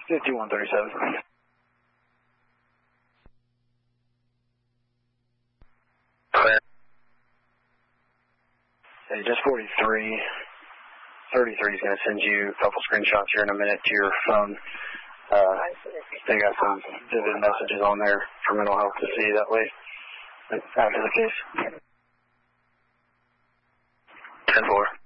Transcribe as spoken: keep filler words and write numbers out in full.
fifty-one thirty-seven. Hey, just forty-three. thirty-three is going to send you a couple screenshots here in a minute to your phone. Uh, they got some vivid messages on there for mental health to see that way after the case. ten four.